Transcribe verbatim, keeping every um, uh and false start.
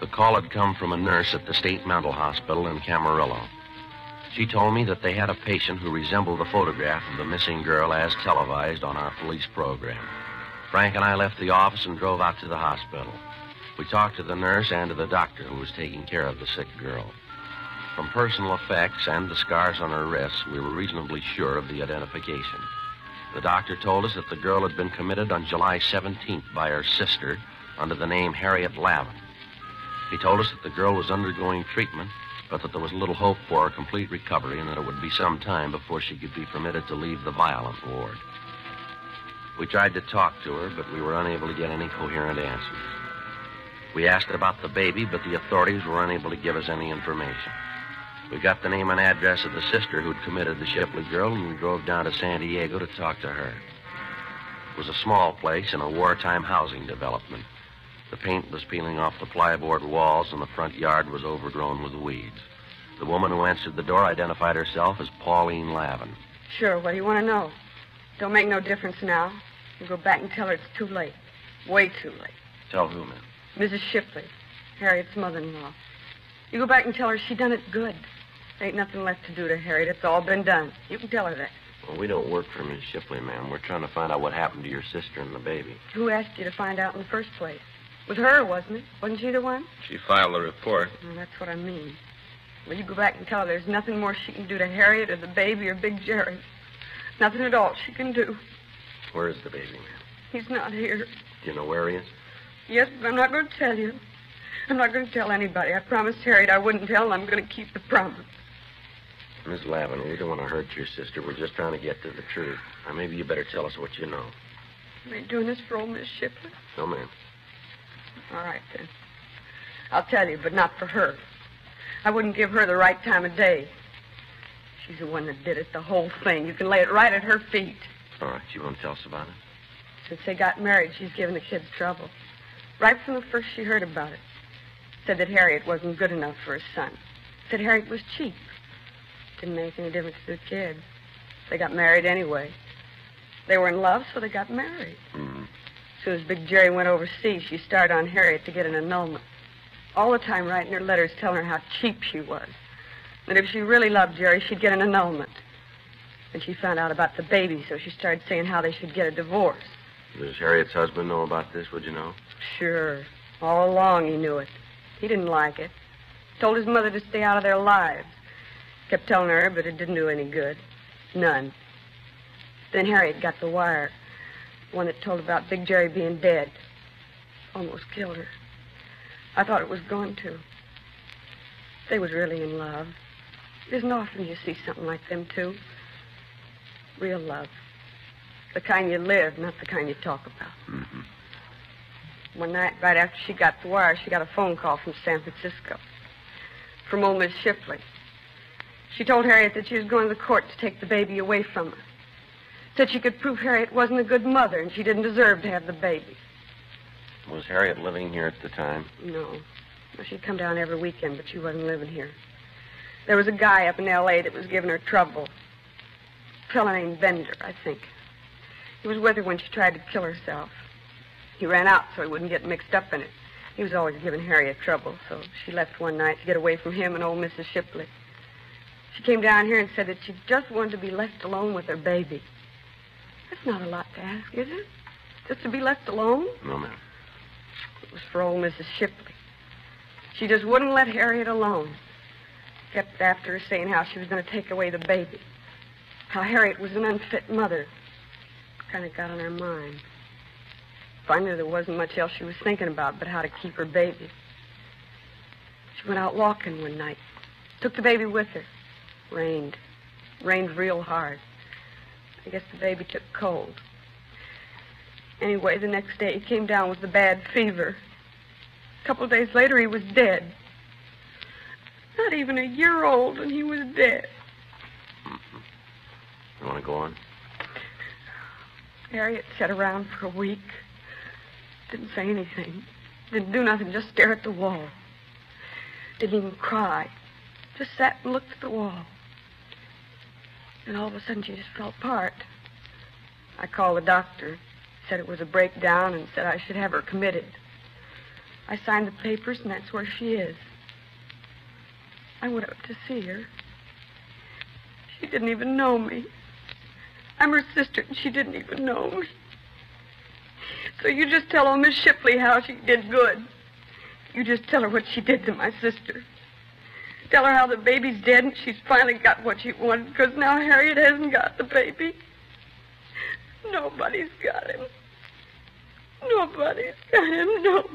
The call had come from a nurse at the State Mental Hospital in Camarillo. She told me that they had a patient who resembled the photograph of the missing girl as televised on our police program. Frank and I left the office and drove out to the hospital. We talked to the nurse and to the doctor who was taking care of the sick girl. From personal effects and the scars on her wrists, we were reasonably sure of the identification. The doctor told us that the girl had been committed on July seventeenth by her sister under the name Harriet Lavin. He told us that the girl was undergoing treatment, but that there was little hope for her complete recovery and that it would be some time before she could be permitted to leave the violent ward. We tried to talk to her, but we were unable to get any coherent answers. We asked about the baby, but the authorities were unable to give us any information. We got the name and address of the sister who'd committed the Shipley girl, and we drove down to San Diego to talk to her. It was a small place in a wartime housing development. The paint was peeling off the plyboard walls, and the front yard was overgrown with weeds. The woman who answered the door identified herself as Pauline Lavin. Sure, what do you want to know? Don't make no difference now. You go back and tell her it's too late. Way too late. Tell who, ma'am? Missus Shipley, Harriet's mother-in-law. You go back and tell her she done it good. There ain't nothing left to do to Harriet. It's all been done. You can tell her that. Well, we don't work for Miss Shipley, ma'am. We're trying to find out what happened to your sister and the baby. Who asked you to find out in the first place? It was her, wasn't it? Wasn't she the one? She filed the report. Well, that's what I mean. Well, you go back and tell her there's nothing more she can do to Harriet or the baby or Big Jerry. Nothing at all she can do. Where is the baby, ma'am? He's not here. Do you know where he is? Yes, but I'm not going to tell you. I'm not going to tell anybody. I promised Harriet I wouldn't tell, and I'm going to keep the promise. Miss Lavin, we don't want to hurt your sister. We're just trying to get to the truth. Now, maybe you better tell us what you know. You ain't doing this for old Miss Shipley? No, ma'am. All right, then. I'll tell you, but not for her. I wouldn't give her the right time of day. She's the one that did it, the whole thing. You can lay it right at her feet. All right, you want to tell us about it? Since they got married, she's given the kids trouble. Right from the first she heard about it. Said that Harriet wasn't good enough for his son. Said Harriet was cheap. Didn't make any difference to the kids. They got married anyway. They were in love, so they got married. Mm-hmm. As soon as Big Jerry went overseas, she started on Harriet to get an annulment. All the time writing her letters telling her how cheap she was. And if she really loved Jerry, she'd get an annulment. And she found out about the baby, so she started saying how they should get a divorce. Does Harriet's husband know about this, would you know? Sure. All along he knew it. He didn't like it. Told his mother to stay out of their lives. Kept telling her, but it didn't do any good. None. Then Harriet got the wire. One that told about Big Jerry being dead. Almost killed her. I thought it was going to. They was really in love. It isn't often you see something like them two. Real love. The kind you live, not the kind you talk about. Mm-hmm. One night, right after she got the wire, she got a phone call from San Francisco. From old Miss Shipley. She told Harriet that she was going to the court to take the baby away from her. Said she could prove Harriet wasn't a good mother and she didn't deserve to have the baby. Was Harriet living here at the time? No. Well, she'd come down every weekend, but she wasn't living here. There was a guy up in L A that was giving her trouble. A fellow named Bender, I think. He was with her when she tried to kill herself. He ran out so he wouldn't get mixed up in it. He was always giving Harriet trouble, so she left one night to get away from him and old Missus Shipley. She came down here and said that she just wanted to be left alone with her baby. That's not a lot to ask, is it? Just to be left alone? No, ma'am. It was for old Missus Shipley. She just wouldn't let Harriet alone. Kept after her saying how she was going to take away the baby. How Harriet was an unfit mother. Kind of got on her mind. Finally, there wasn't much else she was thinking about but how to keep her baby. She went out walking one night. Took the baby with her. Rained. Rained real hard. I guess the baby took cold. Anyway, the next day he came down with the bad fever. A couple of days later, he was dead. Not even a year old, and he was dead. Mm-hmm. You want to go on? Harriet sat around for a week. Didn't say anything. Didn't do nothing, just stare at the wall. Didn't even cry. Just sat and looked at the wall. And all of a sudden, she just fell apart. I called the doctor. Said it was a breakdown and said I should have her committed. I signed the papers, and that's where she is. I went up to see her. She didn't even know me. I'm her sister, and she didn't even know me. So you just tell old Miss Shipley how she did good. You just tell her what she did to my sister. Tell her how the baby's dead, and she's finally got what she wanted, because now Harriet hasn't got the baby. Nobody's got him. Nobody's got him, no.